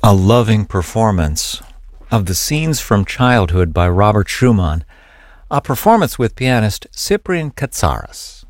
A loving performance of the Scenes from Childhood by Robert Schumann, a performance with pianist Cyprian Katsaras.